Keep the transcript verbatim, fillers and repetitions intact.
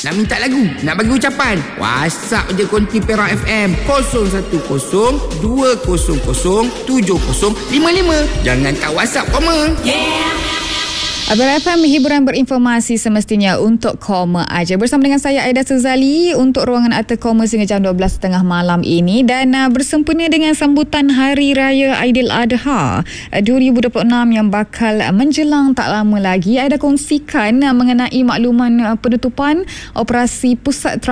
Nak minta lagu, nak bagi ucapan, WhatsApp je Konti Perak F M kosong satu kosong dua kosong kosong tujuh kosong lima lima. Jangan tak WhatsApp koma. Yeah. Abang F M, hiburan berinformasi semestinya untuk koma aja. Bersama dengan saya Aida Suzali untuk ruangan Arta Koma sehingga jam dua belas tiga puluh malam ini, dan uh, bersempena dengan sambutan Hari Raya Aidiladha uh, dua ribu dua puluh enam yang bakal uh, menjelang tak lama lagi. Aida kongsikan uh, mengenai makluman uh, penutupan operasi Pusat